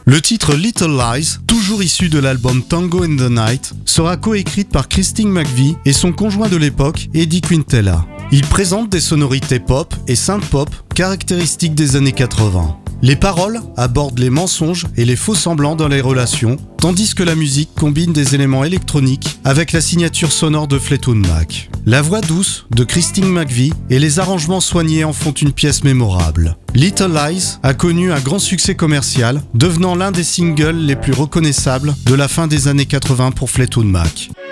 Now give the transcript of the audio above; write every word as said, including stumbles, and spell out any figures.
Le titre Little Lies, toujours issu de l'album Tango in the Night, sera coécrite par Christine McVie et son conjoint de l'époque, Eddie Quintella. Il présente des sonorités pop et synth-pop caractéristiques des années quatre-vingts. Les paroles abordent les mensonges et les faux semblants dans les relations, tandis que la musique combine des éléments électroniques avec la signature sonore de Fleetwood Mac. La voix douce de Christine McVie et les arrangements soignés en font une pièce mémorable. Little Lies a connu un grand succès commercial, devenant l'un des singles les plus reconnaissables de la fin des années quatre-vingts pour Fleetwood Mac.